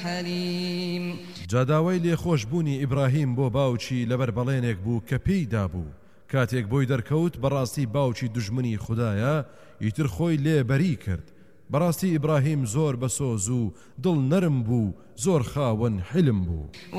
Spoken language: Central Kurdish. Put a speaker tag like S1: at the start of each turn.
S1: حليم
S2: جاداوای لێخۆشبوونی ئیبراهیم بۆ باوکی لەبەر بەڵێنێک بوو کە پێیدا بوو کاتێک بۆی دەرکەوت بەڕاستی باوکی دوژمنی خوددایە ئیتر خۆی لێبەری کرد بەڕاستی ئیبراهیم زۆر بەسۆز و دڵ نەرم بوو زۆر خاوەن حلم بوو